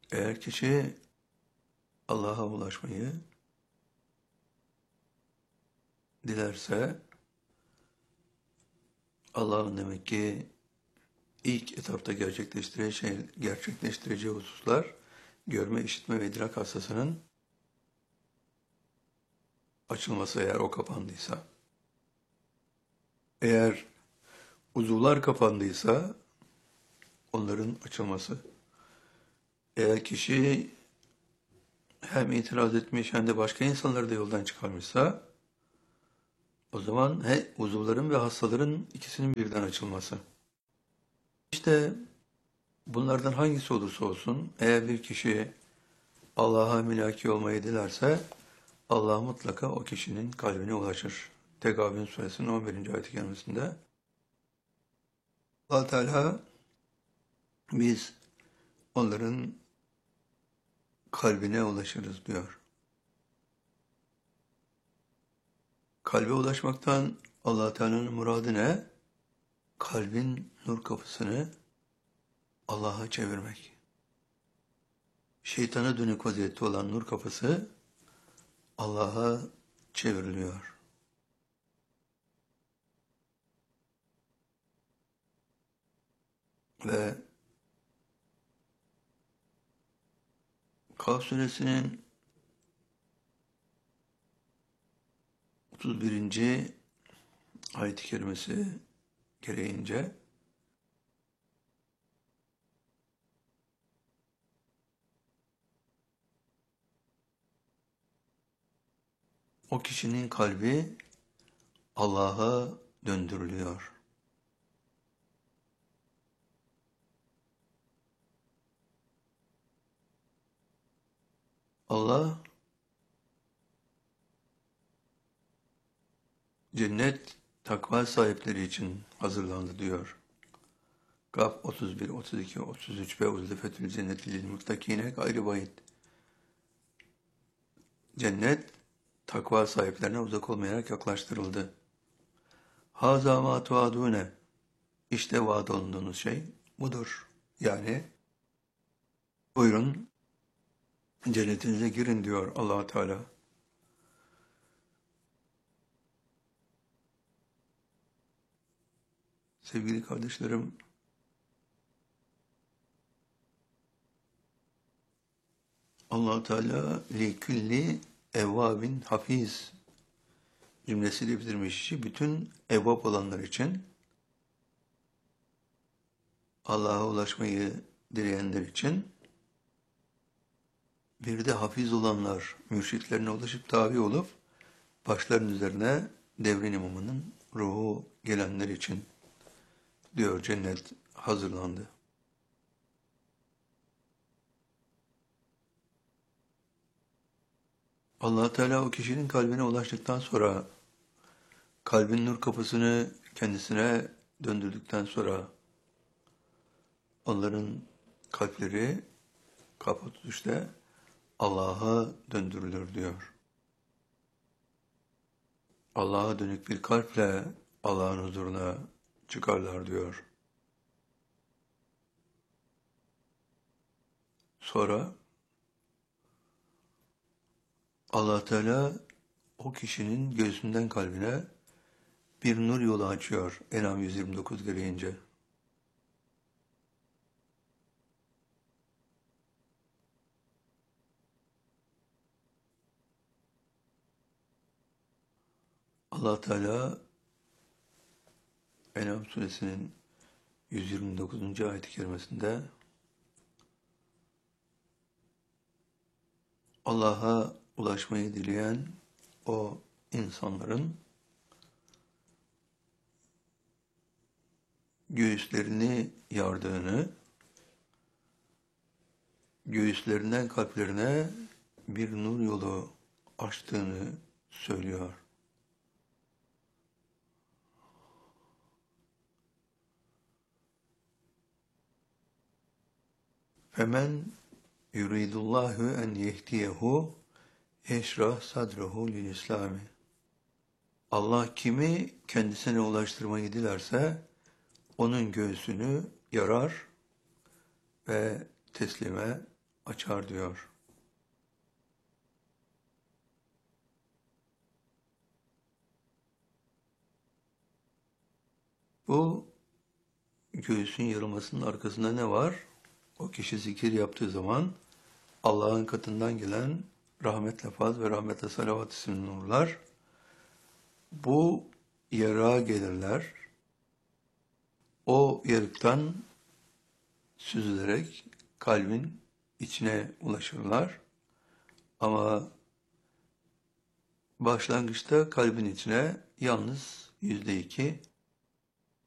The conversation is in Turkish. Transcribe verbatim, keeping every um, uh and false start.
Eğer kişi Allah'a ulaşmayı dilerse, Allah'ın demek ki ilk etapta gerçekleştireceği, şey, gerçekleştireceği hususlar, görme, işitme ve idrak hassasının açılması eğer o kapandıysa. Eğer uzuvlar kapandıysa, onların açılması. Eğer kişi hem itiraz etmiş hem de başka insanları da yoldan çıkarmışsa, o zaman he, uzuvların ve hastaların ikisinin birden açılması. İşte bunlardan hangisi olursa olsun, eğer bir kişi Allah'a mülaki olmayı dilerse, Allah mutlaka o kişinin kalbine ulaşır. Tegabün suresinin on birinci ayet-i kerimesinde Allah Teala biz onların kalbine ulaşırız diyor. Kalbe ulaşmaktan Allah Teala'nın muradı ne? Kalbin nur kapısını Allah'a çevirmek. Şeytana dönük vaziyette olan nur kapısı Allah'a çevriliyor. Ve Kaf suresinin otuz birinci ayet-i kerimesi gereğince o kişinin kalbi Allah'a döndürülüyor. Allah cennet takva sahipleri için hazırlandı diyor. Kaf otuz bir, otuz iki, otuz üç ve uzlifetül cenneti lil muttakine gayri bayit. Cennet takva sahiplerine uzak olmayarak yaklaştırıldı. Haza ma tuadune. İşte vaad olunduğunuz şey budur. Yani buyurun cennetinize girin diyor Allah Teala. Sevgili kardeşlerim, Allah Teala li külli evvabin hafiz cümlesiyle bitirmiş işi bütün evvab olanlar için, Allah'a ulaşmayı dileyenler için, bir de hafiz olanlar, mürşitlerine ulaşıp tabi olup başların üzerine devrin imamının ruhu gelenler için diyor cennet hazırlandı. Allah Teala o kişinin kalbine ulaştıktan sonra, kalbin nur kapısını kendisine döndürdükten sonra, onların kalpleri Kaf otuz üçte Allah'a döndürülür diyor. Allah'a dönük bir kalple Allah'ın huzuruna çıkarlar diyor. Sonra Allah Teala o kişinin göğsünden kalbine bir nur yolu açıyor En'am yüz yirmi dokuz gereğince. Allah Teala En'am suresinin yüz yirmi dokuzuncu ayet-i kerimesinde Allah'a ulaşmayı dileyen o insanların göğüslerini yardığını, göğüslerinden kalplerine bir nur yolu açtığını söylüyor. Femen yuridullahu en yehdiyehu yeşrah sadrehu lil İslami. Allah kimi kendisine ulaştırmayı dilerse onun göğsünü yarar ve teslime açar diyor. Bu göğsün yarılmasının arkasında ne var? O kişi zikir yaptığı zaman Allah'ın katından gelen rahmetle faz ve rahmetle salavat isimli nurlar bu yarığa gelirler. O yarıktan süzülerek kalbin içine ulaşırlar. Ama başlangıçta kalbin içine yalnız yüzde iki